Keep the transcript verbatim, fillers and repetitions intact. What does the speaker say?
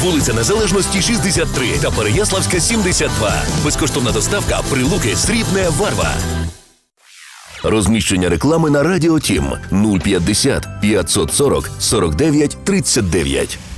Вулиця Незалежності, шістдесят три та Переяславська, сімдесят два. Безкоштовна доставка, Прилуки, Срібне, Варва. Розміщення реклами на Радіо Тім нуль п'ятдесят п'ятсот сорок сорок дев'ять тридцять дев'ять.